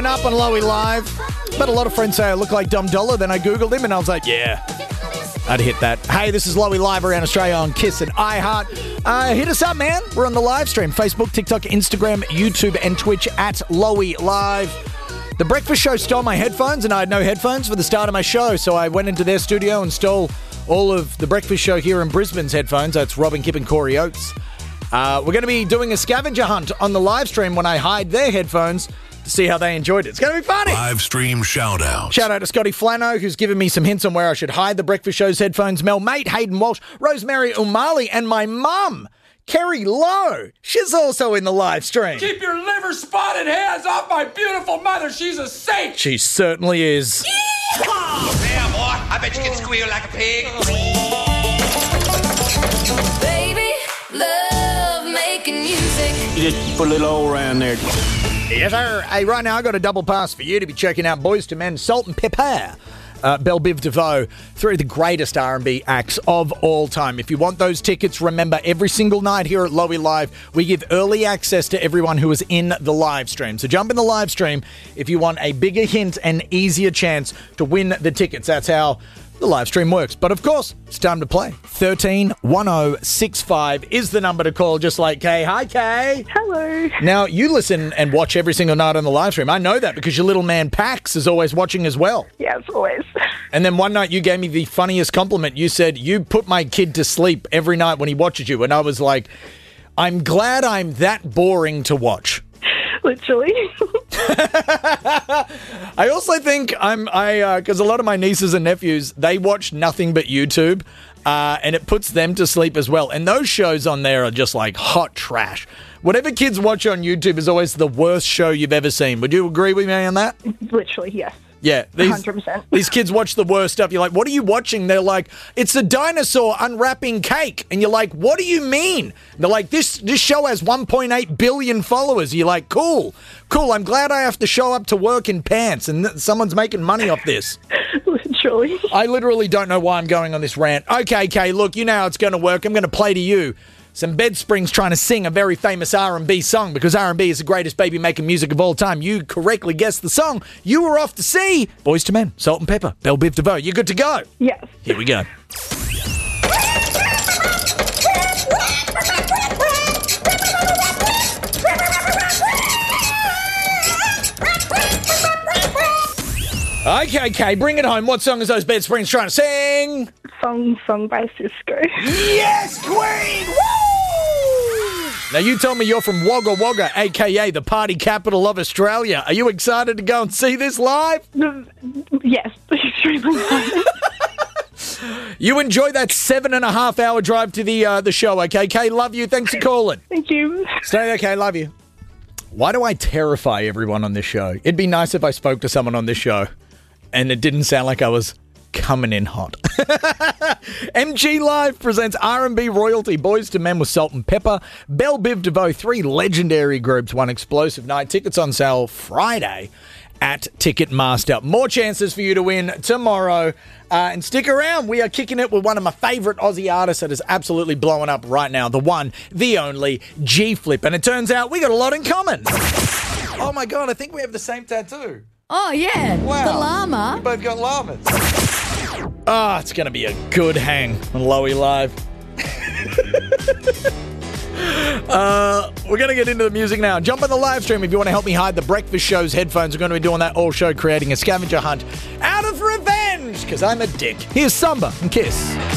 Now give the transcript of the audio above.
Up on Lowy Live. But a lot of friends say I look like Dom Dollar. Then I Googled him and I was like, yeah, I'd hit that. Hey, this is Lowy Live around Australia on Kiss and iHeart. Hit us up, man. We're on the live stream. Facebook, TikTok, Instagram, YouTube, and Twitch at Lowy Live. The breakfast show stole my headphones and I had no headphones for the start of my show. So I went into their studio and stole all of the breakfast show here in Brisbane's headphones. That's Robin Kipp and Corey Oates. We're going to be doing a scavenger hunt on the live stream when I hide their headphones to see how they enjoyed it. It's going to be funny. Live stream shout-out. Shout out to Scotty Flano, who's given me some hints on where I should hide the breakfast show's headphones. Mel Mate, Hayden Walsh, Rosemary Umali, and my mum, Kerry Lowe. She's also in the live stream. Keep your liver-spotted hands off my beautiful mother. She's a saint. She certainly is. Yeah, boy. I bet you can squeal like a pig. Baby, love making music. You just put a little hole around there. Yes, sir. Hey, right now I got a double pass for you to be checking out Boys to Men, Salt and Pepper. Belle Biv DeVoe, three of the greatest R&B acts of all time. If you want those tickets, remember, every single night here at Lowy Live, we give early access to everyone who is in the live stream. So jump in the live stream if you want a bigger hint and easier chance to win the tickets. That's how the live stream works. But of course, it's time to play. 131065 is the number to call, just like Kay. Hi, Kay. Hello. Now, you listen and watch every single night on the live stream. I know that because your little man Pax is always watching as well. Yes, always. And then one night you gave me the funniest compliment. You said, you put my kid to sleep every night when he watches you. And I was like, I'm glad I'm that boring to watch. Literally. I also think because a lot of my nieces and nephews, they watch nothing but YouTube, and it puts them to sleep as well. And those shows on there are just like hot trash. Whatever kids watch on YouTube is always the worst show you've ever seen. Would you agree with me on that? Literally, yes. Yeah, 100%. These kids watch the worst stuff. You're like, what are you watching? They're like, it's a dinosaur unwrapping cake. And you're like, what do you mean? They're like, this show has 1.8 billion followers. You're like, cool. I'm glad I have to show up to work in pants and someone's making money off this. Literally. I literally don't know why I'm going on this rant. Okay, Kay, look, you know how it's going to work. I'm going to play to you some Bed Springs trying to sing a very famous R&B song because R&B is the greatest baby-making music of all time. You correctly guessed the song. You were off to see Boys to Men, Salt and Pepper, Belle Biv DeVoe. You're good to go? Yes. Here we go. Okay, bring it home. What song is those Bed Springs trying to sing? Song by Cisco. Yes, Queen! Woo! Now, you tell me you're from Wagga Wagga, a.k.a. the party capital of Australia. Are you excited to go and see this live? Yes, extremely excited. You enjoy that 7.5-hour drive to the show, okay? Kay, love you. Thanks for calling. Thank you. Stay there, Kay. Love you. Why do I terrify everyone on this show? It'd be nice if I spoke to someone on this show and it didn't sound like I was coming in hot. MG Live presents R&B royalty Boys to Men with Salt and Pepper. Belle Biv DeVoe, three legendary groups, one explosive night. Tickets on sale Friday at Ticketmaster. More chances for you to win tomorrow. And stick around. We are kicking it with one of my favourite Aussie artists that is absolutely blowing up right now. The one, the only, G-Flip. And it turns out we got a lot in common. Oh my God, I think we have the same tattoo. Oh, yeah. Wow. The llama. We both got llamas. Oh, it's going to be a good hang on Lowy Live. We're going to get into the music now. Jump on the live stream if you want to help me hide the breakfast show's headphones. We're going to be doing that all show, creating a scavenger hunt out of revenge, because I'm a dick. Here's Samba and Kiss.